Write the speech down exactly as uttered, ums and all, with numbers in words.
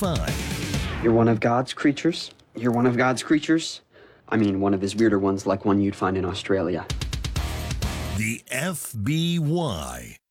five. You're one of God's creatures? You're one of God's creatures? I mean, one of his weirder ones, like one you'd find in Australia. The F B Y.